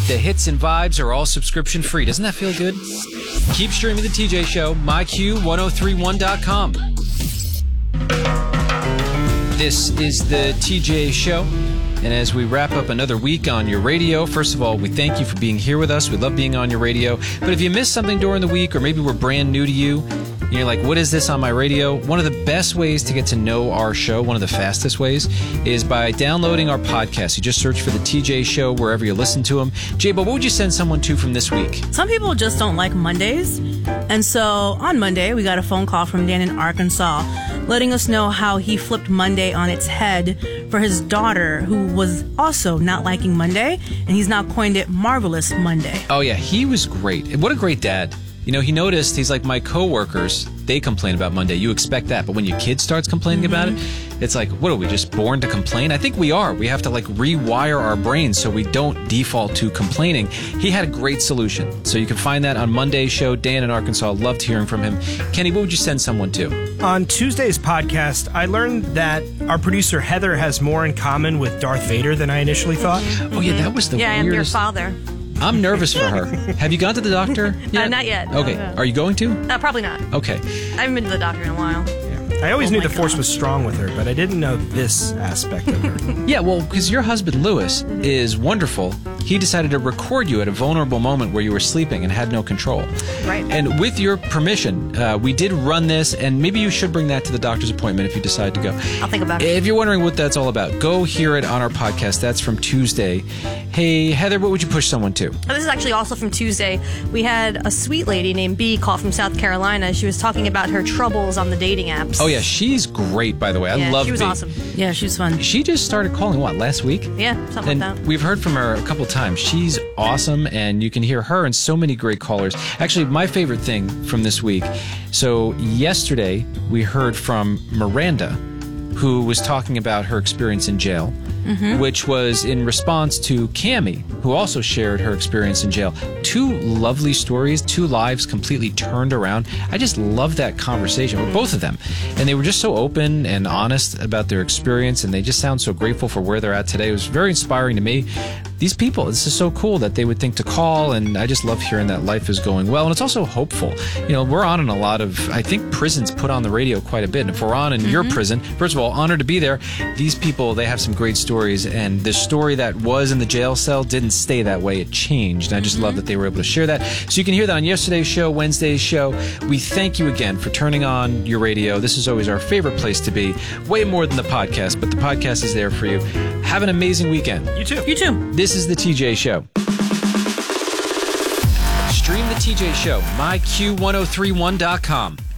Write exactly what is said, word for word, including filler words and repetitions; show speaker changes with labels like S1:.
S1: The hits and vibes are all subscription free. Doesn't that feel good? Keep streaming The T J Show, my Q ten thirty-one dot com. This is The T J Show. And as we wrap up another week on your radio, first of all, we thank you for being here with us. We love being on your radio. But if you missed something during the week, or maybe we're brand new to you, and you're like, what is this on my radio? One of the best ways to get to know our show, one of the fastest ways, is by downloading our podcast. You just search for The T J Show wherever you listen to them. J-Bo, what would you send someone to from this week?
S2: Some people just don't like Mondays. And so on Monday, we got a phone call from Dan in Arkansas letting us know how he flipped Monday on its head for his daughter, who was also not liking Monday, and he's now coined it Marvelous Monday.
S1: Oh, yeah, he was great. What a great dad. You know, he noticed, he's like, my coworkers, they complain about Monday. You expect that. But when your kid starts complaining mm-hmm. about it, it's like, what are we, just born to complain? I think we are. We have to, like, rewire our brains so we don't default to complaining. He had a great solution. So you can find that on Monday's show. Dan in Arkansas, loved hearing from him. Kenny, what would you send someone to?
S3: On Tuesday's podcast, I learned that our producer Heather has more in common with Darth Vader than I initially thought.
S1: Oh, yeah, that was the
S4: yeah,
S1: weirdest...
S4: Yeah, I'm your father.
S1: I'm nervous for her. Have you gone to the doctor yet?
S4: Uh, not yet.
S1: Okay.
S4: No, no.
S1: Are you going to?
S4: Uh, probably not.
S1: Okay.
S4: I haven't been to the doctor in a while.
S3: Yeah. I always
S4: oh
S3: knew the
S4: God.
S3: Force was strong with her, but I didn't know this aspect of her.
S1: Yeah, well, because your husband, Lewis, is wonderful. He decided to record you at a vulnerable moment where you were sleeping and had no control.
S4: Right.
S1: And with your permission, uh, we did run this, and maybe you should bring that to the doctor's appointment if you decide to go.
S4: I'll think about it.
S1: If you're wondering what that's all about, go hear it on our podcast. That's from Tuesday. Hey, Heather, what would you push someone to?
S4: This is actually also from Tuesday. We had a sweet lady named B call from South Carolina. She was talking about her troubles on the dating apps.
S1: Oh, yeah, she's great, by the way. I
S4: yeah,
S1: love
S4: she was
S1: B.
S4: awesome.
S2: Yeah, she was fun.
S1: She just started calling, what, last week?
S4: Yeah, something
S1: and
S4: like that.
S1: We've heard from her a couple times. She's awesome, and you can hear her and so many great callers. Actually, my favorite thing from this week, so yesterday we heard from Miranda, who was talking about her experience in jail, mm-hmm. which was in response to Cammie, who also shared her experience in jail. Two lovely stories, two lives completely turned around. I just love that conversation with both of them. And they were just so open and honest about their experience, and they just sound so grateful for where they're at today. It was very inspiring to me. These people, this is so cool that they would think to call, and I just love hearing that life is going well. And it's also hopeful. You know, we're on in a lot of, I think prisons put on the radio quite a bit. And if we're on in mm-hmm. your prison, first of all, honored to be there. These people, they have some great stories, and the story that was in the jail cell didn't stay that way. It changed. And I just mm-hmm. love that they were able to share that. So you can hear that on yesterday's show, Wednesday's show. We thank you again for turning on your radio. This is always our favorite place to be. Way more than the podcast, but the podcast is there for you. Have an amazing weekend.
S3: You too.
S2: You too.
S1: This is The T J Show. Stream The T J Show, my Q ten thirty-one dot com.